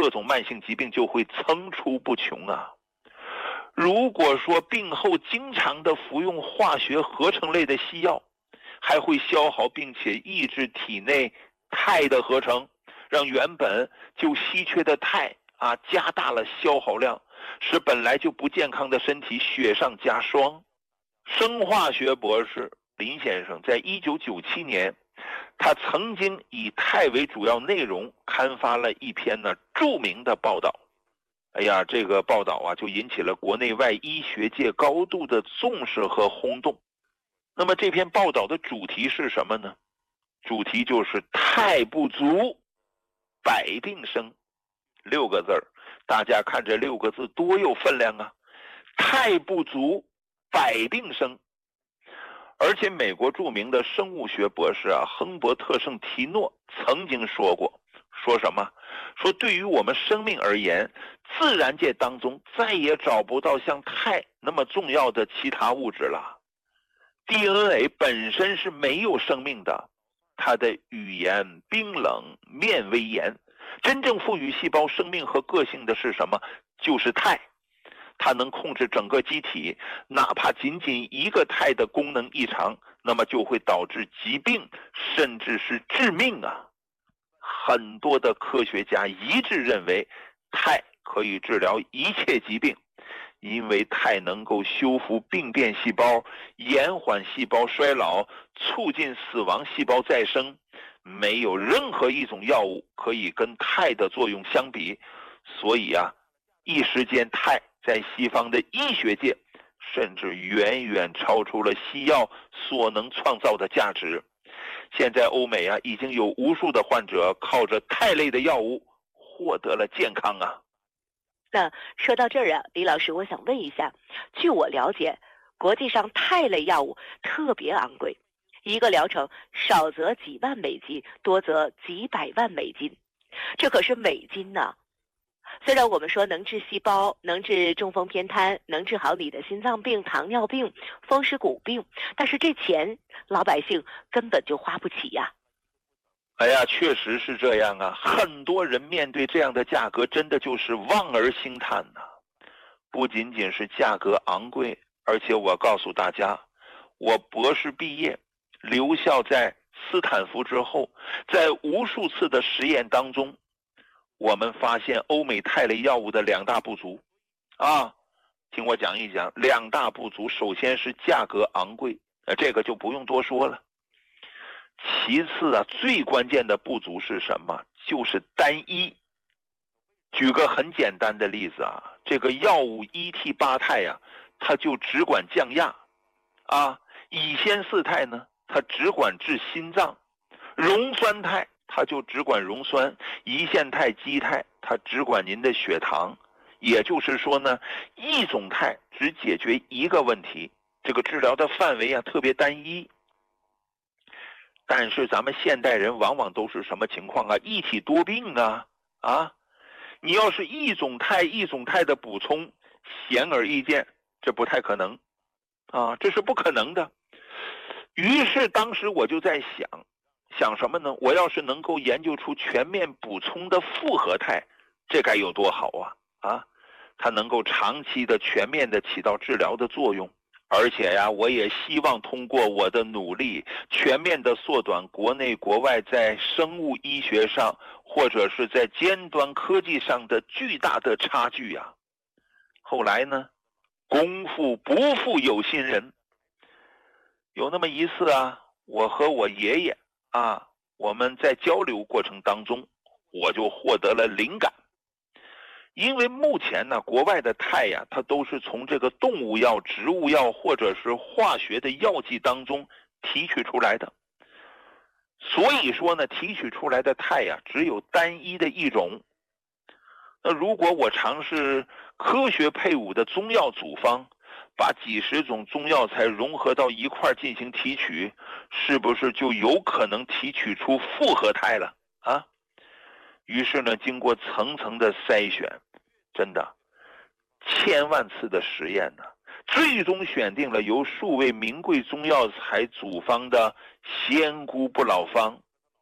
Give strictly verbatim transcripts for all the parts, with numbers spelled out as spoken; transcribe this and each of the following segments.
各种慢性疾病就会层出不穷啊。如果说病后经常的服用化学合成类的西药，还会消耗并且抑制体内肽的合成，让原本就稀缺的肽啊加大了消耗量，使本来就不健康的身体雪上加霜。生化学博士林先生在一九九七年，他曾经以肽为主要内容刊发了一篇呢著名的报道。哎呀，这个报道啊就引起了国内外医学界高度的重视和轰动。那么这篇报道的主题是什么呢？主题就是肽不足，百病生。六个字儿，大家看这六个字多有分量啊！肽不足，百病生。而且美国著名的生物学博士啊，亨伯特·圣提诺曾经说过，说什么？说对于我们生命而言，自然界当中再也找不到像肽那么重要的其他物质了。D N A 本身是没有生命的，它的语言冰冷，面微严。真正赋予细胞生命和个性的是什么？就是肽。它能控制整个机体，哪怕仅仅一个肽的功能异常，那么就会导致疾病，甚至是致命啊！很多的科学家一致认为，肽可以治疗一切疾病，因为肽能够修复病变细胞，延缓细胞衰老，促进死亡细胞再生。没有任何一种药物可以跟肽的作用相比，所以啊，一时间肽在西方的医学界甚至远远超出了西药所能创造的价值。现在欧美啊，已经有无数的患者靠着肽类的药物获得了健康啊。 那说到这儿啊，李老师，我想问一下，据我了解，国际上肽类药物特别昂贵，一个疗程少则几万美金，多则几百万美金，这可是美金呢。虽然我们说能治细胞，能治中风偏瘫，能治好你的心脏病、糖尿病、风湿骨病，但是这钱老百姓根本就花不起呀。 哎呀，确实是这样啊！很多人面对这样的价格，真的就是望而兴叹呐、啊。不仅仅是价格昂贵，而且我告诉大家，我博士毕业，留校在斯坦福之后，在无数次的实验当中，我们发现欧美肽类药物的两大不足啊，听我讲一讲两大不足。首先是价格昂贵，呃，这个就不用多说了。其次啊，最关键的不足是什么？就是单一。举个很简单的例子啊，这个药物 E T 八肽呀、啊，它就只管降压啊；乙酰四肽呢，它只管治心脏；溶酸肽它就只管溶酸，胰腺肽、肌肽它只管您的血糖。也就是说呢，一种肽只解决一个问题，这个治疗的范围啊特别单一。但是咱们现代人往往都是什么情况啊？一体多病啊啊！你要是一种肽一种肽的补充，显而易见，这不太可能啊，这是不可能的。于是当时我就在想。想什么呢？我要是能够研究出全面补充的复合肽，这该有多好啊！啊，它能够长期的、全面的起到治疗的作用，而且呀，我也希望通过我的努力，全面的缩短国内国外在生物医学上或者是在尖端科技上的巨大的差距啊。后来呢，功夫不负有心人，有那么一次啊，我和我爷爷啊，我们在交流过程当中，我就获得了灵感。因为目前呢，国外的肽呀，它都是从这个动物药、植物药或者是化学的药剂当中提取出来的。所以说呢，提取出来的肽呀，只有单一的一种。那如果我尝试科学配伍的中药组方，把几十种中药材融合到一块进行提取，是不是就有可能提取出复合肽了啊？于是呢，经过层层的筛选，真的千万次的实验呢，最终选定了由数位名贵中药材组方的仙姑不老方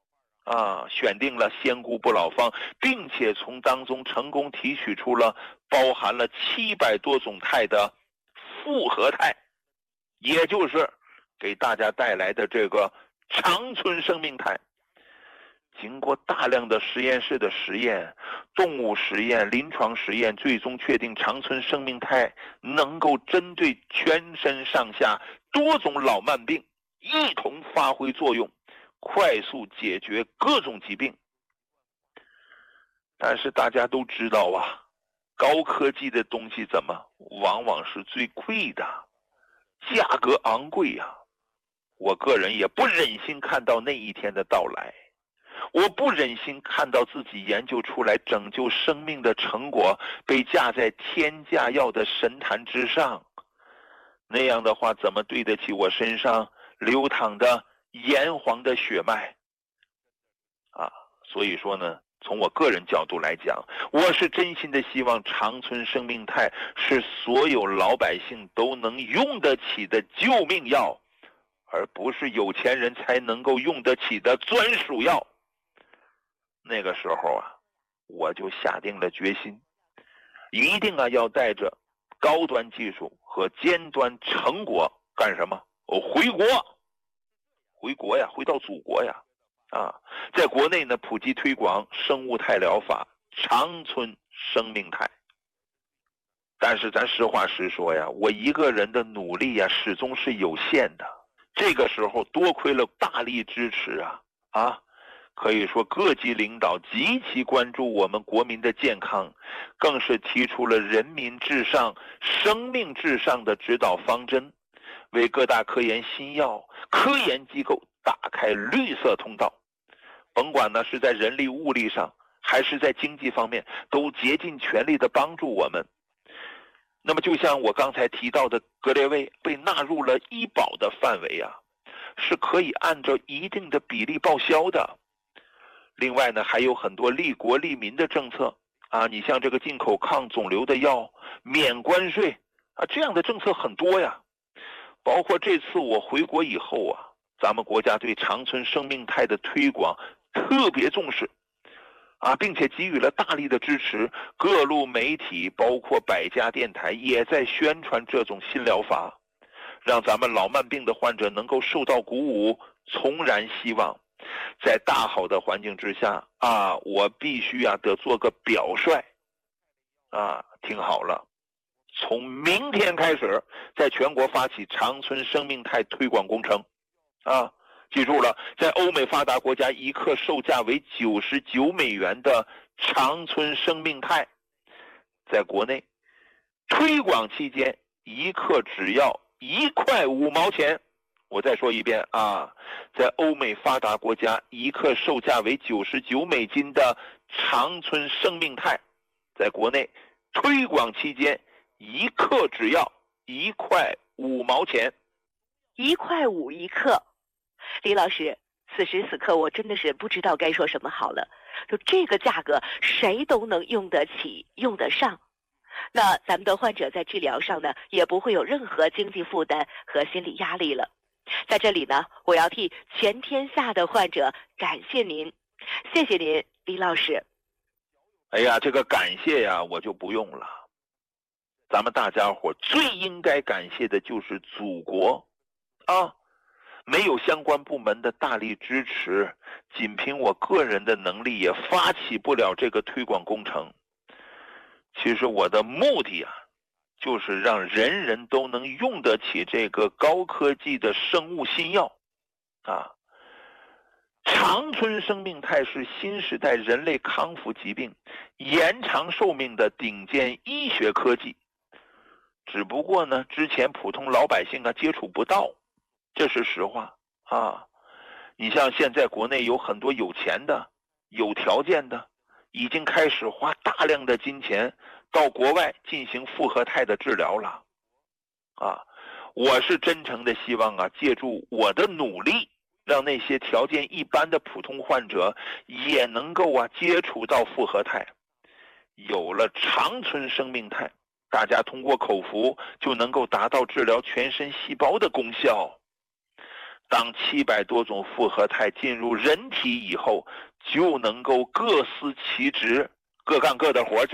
啊，选定了仙姑不老方，并且从当中成功提取出了包含了七百多种肽的复合肽，也就是给大家带来的这个长春生命肽。经过大量的实验室的实验、动物实验、临床实验，最终确定长春生命肽能够针对全身上下多种老慢病一同发挥作用，快速解决各种疾病。但是大家都知道啊，高科技的东西怎么往往是最贵的，价格昂贵呀、啊。我个人也不忍心看到那一天的到来，我不忍心看到自己研究出来拯救生命的成果被架在天价药的神坛之上，那样的话怎么对得起我身上流淌的炎黄的血脉啊？所以说呢，从我个人角度来讲，我是真心的希望长春生命肽是所有老百姓都能用得起的救命药，而不是有钱人才能够用得起的专属药。那个时候啊，我就下定了决心，一定啊要带着高端技术和尖端成果干什么？我回国，回国呀，回到祖国呀，啊，在国内呢普及推广生物肽疗法，长春生命肽。但是咱实话实说呀，我一个人的努力呀始终是有限的。这个时候多亏了大力支持啊啊！可以说各级领导极其关注我们国民的健康，更是提出了人民至上、生命至上的指导方针，为各大科研新药、科研机构打开绿色通道。甭管呢是在人力物力上，还是在经济方面，都竭尽全力的帮助我们。那么就像我刚才提到的，格列卫被纳入了医保的范围啊，是可以按照一定的比例报销的。另外呢，还有很多利国利民的政策啊，你像这个进口抗肿瘤的药免关税啊，这样的政策很多呀。包括这次我回国以后啊，咱们国家对长春生命肽的推广特别重视啊，并且给予了大力的支持，各路媒体包括百家电台也在宣传这种新疗法，让咱们老慢病的患者能够受到鼓舞，重燃希望。在大好的环境之下啊，我必须啊得做个表率啊，听好了，从明天开始在全国发起长春生命肽推广工程啊，记住了，在欧美发达国家一克售价为九十九美元的长春生命肽，在国内推广期间一克只要一块五毛钱。我再说一遍啊，在欧美发达国家一克售价为九十九美金的长春生命肽，在国内推广期间一克只要一块五毛钱， 一块五一克。李老师，此时此刻我真的是不知道该说什么好了，就这个价格谁都能用得起用得上，那咱们的患者在治疗上呢也不会有任何经济负担和心理压力了。在这里呢，我要替全天下的患者感谢您，谢谢您，李老师。 哎呀，这个感谢呀我就不用了，咱们大家伙最应该感谢的就是祖国啊，没有相关部门的大力支持，仅凭我个人的能力也发起不了这个推广工程。其实我的目的啊，就是让人人都能用得起这个高科技的生物新药啊。长春生命肽是新时代人类康复疾病、延长寿命的顶尖医学科技，只不过呢，之前普通老百姓啊接触不到，这是实话啊。你像现在国内有很多有钱的、有条件的，已经开始花大量的金钱到国外进行复合肽的治疗了啊。我是真诚的希望啊，借助我的努力，让那些条件一般的普通患者也能够啊接触到复合肽。有了长春生命肽，大家通过口服就能够达到治疗全身细胞的功效。 当七百多种复合态进入人体以后，就能够各司其职，各干各的活就